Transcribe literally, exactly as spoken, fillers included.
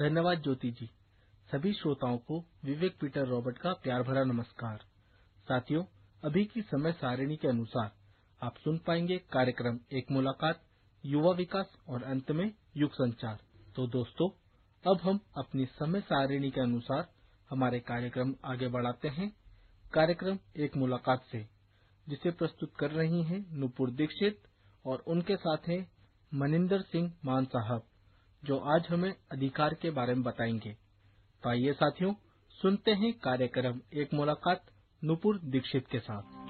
धन्यवाद ज्योति जी। सभी श्रोताओं को विवेक पीटर रॉबर्ट का प्यार भरा नमस्कार। साथियों, अभी की समय सारिणी के अनुसार आप सुन पाएंगे कार्यक्रम एक मुलाकात, युवा विकास और अंत में युग संचार। तो दोस्तों, अब हम अपनी समय सारिणी के अनुसार हमारे कार्यक्रम आगे बढ़ाते हैं। कार्यक्रम एक मुलाकात से, जिसे प्रस्तुत कर रही हैं नुपुर दीक्षित और उनके साथ हैं मनिंदर सिंह मान साहब, जो आज हमें अधिकार के बारे में बताएंगे। तो आइए साथियों, सुनते हैं कार्यक्रम एक मुलाकात नुपुर दीक्षित के साथ।